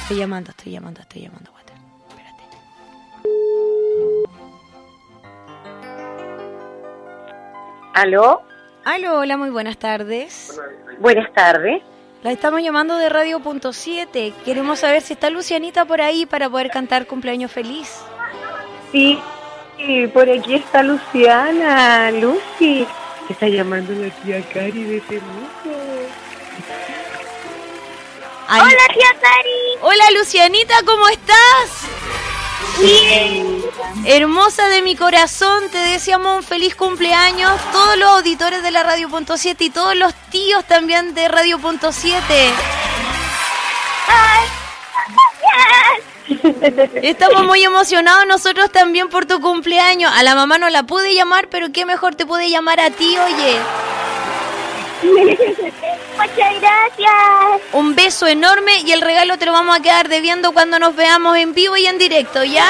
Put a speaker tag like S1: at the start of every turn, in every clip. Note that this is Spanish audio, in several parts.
S1: Estoy llamando, Water. Espérate.
S2: ¿Aló?
S1: Aló, hola, muy buenas tardes.
S2: Buenas tardes.
S1: La estamos llamando de Radio.7. Queremos saber si está Lucianita por ahí para poder cantar Cumpleaños Feliz.
S2: Sí, por aquí está Luciana, Lucy. Está llamando la tía Cari de Temuco.
S1: Ay.
S2: Hola, tía Cari.
S1: Hola, Lucianita, ¿cómo estás?
S2: Bien.
S1: Hermosa de mi corazón, te deseamos un feliz cumpleaños. Todos los auditores de la Radio.7 y todos los tíos también de Radio.7.
S2: Ay,
S1: Estamos muy emocionados nosotros también por tu cumpleaños. A la mamá no la pude llamar, pero qué mejor te pude llamar a ti, oye.
S2: muchas gracias.
S1: Un beso enorme y el regalo te lo vamos a quedar debiendo cuando nos veamos en vivo y en directo, ¿ya?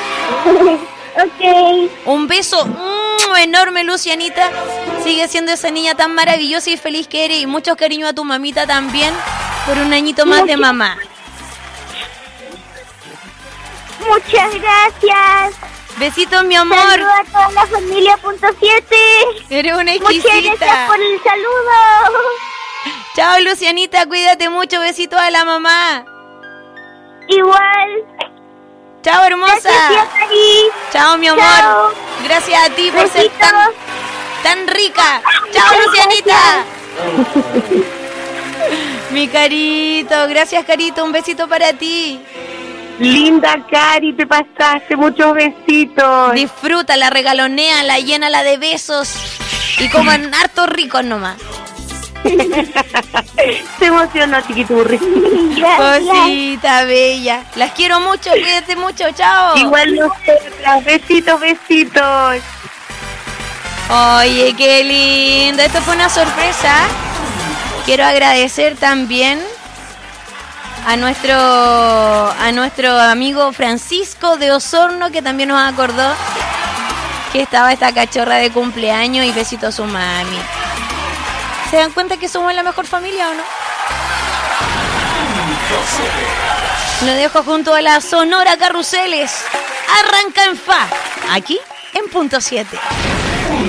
S2: Ok.
S1: Un beso enorme, Lucianita. Sigue siendo esa niña tan maravillosa y feliz que eres. Y mucho cariño a tu mamita también por un añito más de mamá.
S2: Muchas gracias.
S1: Besitos, mi amor.
S2: Saludos a toda la familia.7.
S1: Eres una
S2: Muchas
S1: exquisita.
S2: gracias por el saludo.
S1: Chao, Lucianita, cuídate mucho. Besitos a la mamá.
S2: Igual.
S1: Chao, hermosa.
S2: Gracias, tía Cari.
S1: Chao, mi amor.
S2: Chao.
S1: Gracias a ti por ser
S2: Besitos.
S1: tan rica. Chao, Lucianita. Mi Carito. Gracias, Carito. Un besito para ti.
S2: Linda Cari, te pasaste, muchos besitos.
S1: Disfruta, la regalonea, la llena la de besos. Y coman hartos ricos nomás.
S2: Se emocionó, chiquiturri.
S1: Cosita bella. Las quiero mucho, cuídate mucho, chao.
S2: Igual nosotras, besitos, besitos.
S1: Oye, qué lindo. Esto fue una sorpresa. Quiero agradecer también a nuestro amigo Francisco de Osorno, que también nos acordó que estaba esta cachorra de cumpleaños, y besitos a su mami. ¿Se dan cuenta que somos la mejor familia o no? Lo dejo junto a la Sonora Carruseles. Arranca en Fa, aquí en Punto 7.